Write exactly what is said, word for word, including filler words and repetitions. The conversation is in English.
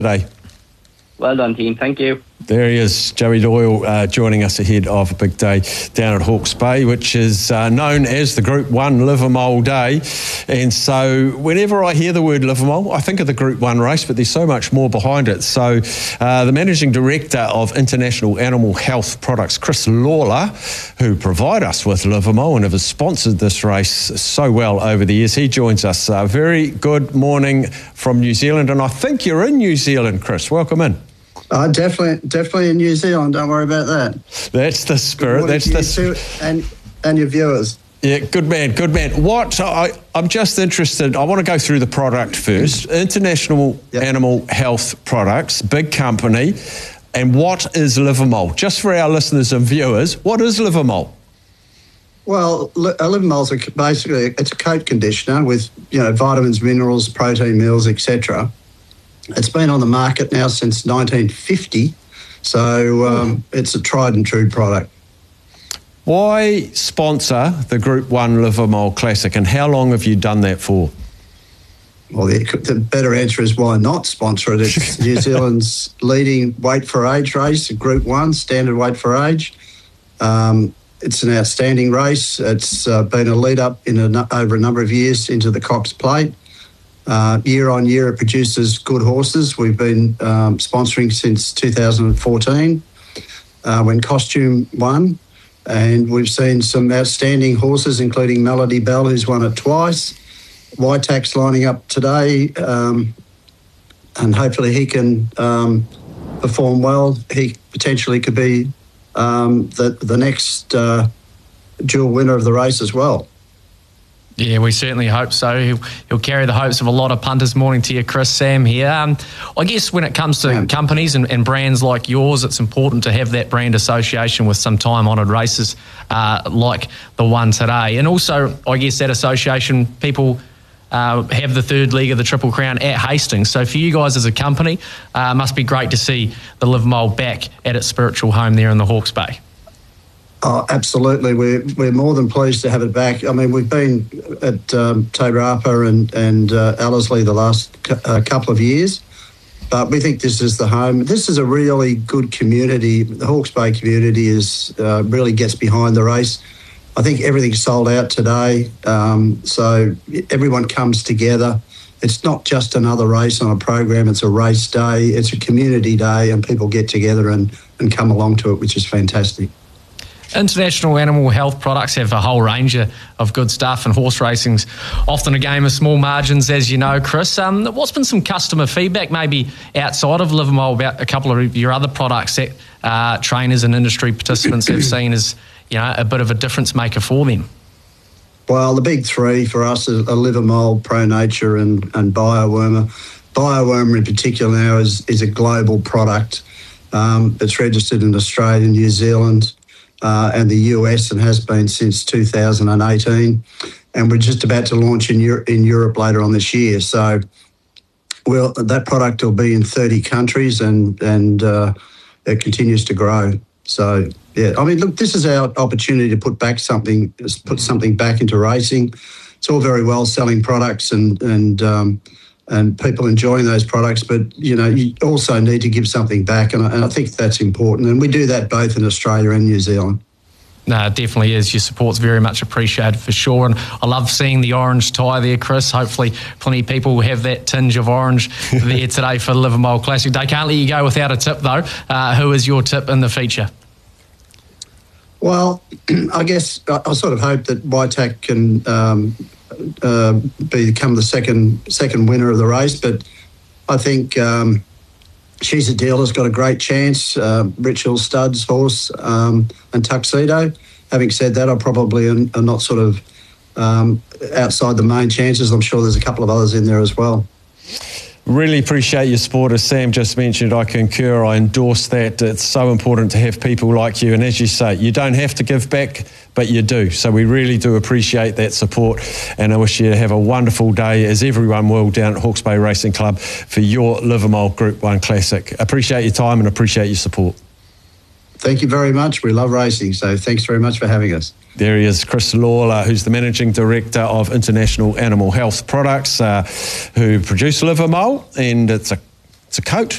today. Well done, team. Thank you. There he is, Joey Doyle, uh, joining us ahead of a big day down at Hawke's Bay, which is uh, known as the Group one Livermole Day. And so whenever I hear the word Livermole, I think of the Group one race, but there's so much more behind it. So uh, the Managing Director of International Animal Health Products, Chris Lawler, who provide us with Livermole and have sponsored this race so well over the years, he joins us. Uh, very good morning from New Zealand. And I think you're in New Zealand, Chris. Welcome in. Uh, definitely, definitely in New Zealand. Don't worry about that. That's the spirit. That's the spirit, and and your viewers. Yeah, good man, good man. What I, I'm just interested. I want to go through the product first. International yep. Animal Health Products, big company, and what is Livermole? Just for our listeners and viewers, what is Livermole? Well, a Livermole's a, basically it's a coat conditioner with you know vitamins, minerals, protein meals, et cetera. It's been on the market now since nineteen fifty, so um, it's a tried and true product. Why sponsor the Group one Livermole Classic, and how long have you done that for? Well, the, the better answer is why not sponsor it. It's New Zealand's leading weight for age race, Group one, standard weight for age. Um, it's an outstanding race. It's uh, been a lead up in a, over a number of years into the Cox Plate. Uh, year on year, it produces good horses. We've been um, sponsoring since two thousand fourteen uh, when Costume won, and we've seen some outstanding horses, including Melody Bell, who's won it twice. Waitax lining up today, um, and hopefully he can um, perform well. He potentially could be um, the, the next uh, dual winner of the race as well. Yeah, we certainly hope so. He'll, he'll carry the hopes of a lot of punters. Morning to you, Chris. Sam here. Um, I guess when it comes to yeah. companies and, and brands like yours, it's important to have that brand association with some time-honoured races uh, like the one today. And also, I guess that association, people uh, have the third leg of the Triple Crown at Hastings. So for you guys as a company, uh, it must be great to see the Livermole back at its spiritual home there in the Hawke's Bay. Oh, absolutely. We're we're more than pleased to have it back. I mean, we've been at um, Te Rapa and, and uh, Ellerslie the last cu- uh, couple of years, but we think this is the home. This is a really good community. The Hawke's Bay community is uh, really gets behind the race. I think everything's sold out today, um, so everyone comes together. It's not just another race on a program. It's a race day. It's a community day, and people get together and, and come along to it, which is fantastic. International Animal Health Products have a whole range of good stuff, and horse racing's often a game of small margins, as you know, Chris. Um, what's been some customer feedback, maybe outside of Livermole, about a couple of your other products that uh, trainers and industry participants have seen as, you know, a bit of a difference maker for them? Well, the big three for us are Livermole, Pro Nature, and, and Biowormer. Biowormer in particular now is, is a global product. Um, it's registered in Australia, New Zealand, Uh, and the U S, and has been since two thousand eighteen, and we're just about to launch in, Euro- in Europe later on this year. So, well, that product will be in thirty countries, and and uh, it continues to grow. So, yeah, I mean, look, this is our opportunity to put back something, put something back into racing. It's all very well selling products and and um, and people enjoying those products, but you know, you also need to give something back, and I, and I think that's important. And we do that both in Australia and New Zealand. No, it definitely is. Your support's very much appreciated for sure. And I love seeing the orange tie there, Chris. Hopefully plenty of people will have that tinge of orange there today for the Livermole Classic Day. Can't let you go without a tip, though. Uh, who is your tip in the feature? Well, I guess I, I sort of hope that Waitax can um, uh, become the second second winner of the race, but I think um, She's a Dealer's got a great chance. Uh, Rich Hill Studs horse um, and Tuxedo. Having said that, I probably am, am not sort of um, outside the main chances. I'm sure there's a couple of others in there as well. Really appreciate your support. As Sam just mentioned, I concur, I endorse that. It's so important to have people like you. And as you say, you don't have to give back, but you do. So we really do appreciate that support. And I wish you to have a wonderful day, as everyone will, down at Hawke's Bay Racing Club for your Livermole Group one Classic. Appreciate your time and appreciate your support. Thank you very much. We love racing, so thanks very much for having us. There he is, Chris Lawler, who's the Managing Director of International Animal Health Products, uh, who produce Livermole, and it's a, it's a coat.